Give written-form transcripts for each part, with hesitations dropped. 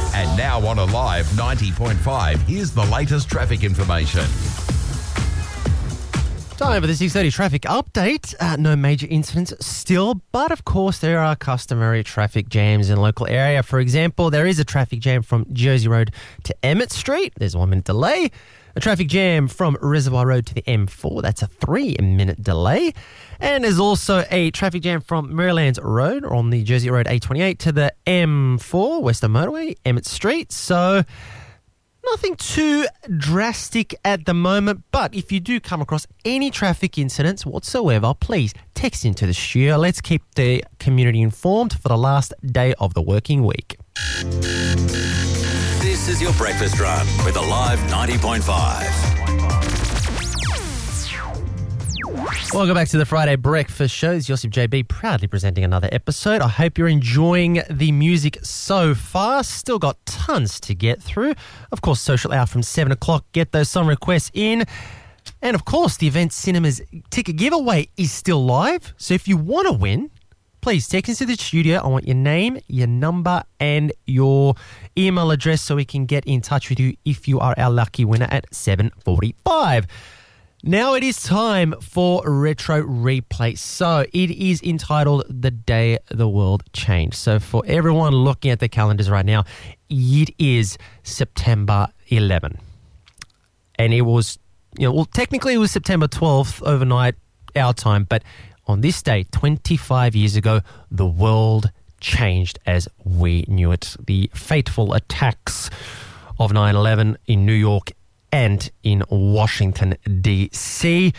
And now on Alive 90.5, here's the latest traffic information. Time for the 6:30 traffic update. No major incidents still, but of course there are customary traffic jams in the local area. For example, there is a traffic jam from Jersey Road to Emmett Street. There's a 1 minute delay. A traffic jam from Reservoir Road to the M4. That's a 3-minute delay. And there's also a traffic jam from Marylands Road on the Jersey Road A28 to the M4, Western Motorway, Emmett Street. So nothing too drastic at the moment, but if you do come across any traffic incidents whatsoever, please text into the studio. Let's keep the community informed for the last day of the working week. This is your breakfast run with Alive 90.5. Welcome back to the Friday Breakfast Show. It's Joseph JB proudly presenting another episode. I hope you're enjoying the music so far. Still got tons to get through. Of course, social hour from 7 o'clock. Get those song requests in. And of course, the Event Cinemas ticket giveaway is still live. So if you want to win, please text into the studio. I want your name, your number, and your email address so we can get in touch with you if you are our lucky winner at 7:45. Now it is time for Retro Replay. So it is entitled The Day the World Changed. So for everyone looking at the calendars right now, it is September 11. And it was, technically it was September 12th overnight, our time, but on this day, 25 years ago, the world changed as we knew it. The fateful attacks of 9/11 in New York and in Washington, D.C.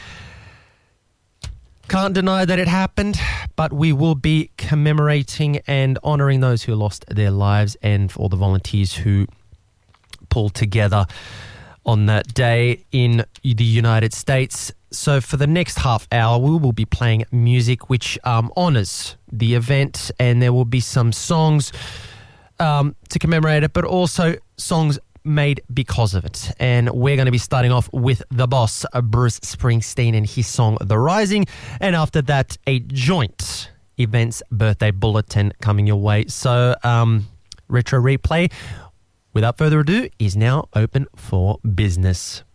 Can't deny that it happened, but we will be commemorating and honouring those who lost their lives and for all the volunteers who pulled together on that day in the United States. So for the next half hour, we will be playing music which honours the event, and there will be some songs to commemorate it, but also songs made because of it. And we're going to be starting off with the boss, Bruce Springsteen, and his song The Rising. And after that, a joint events birthday bulletin coming your way. So Retro Replay, without further ado, is now open for business.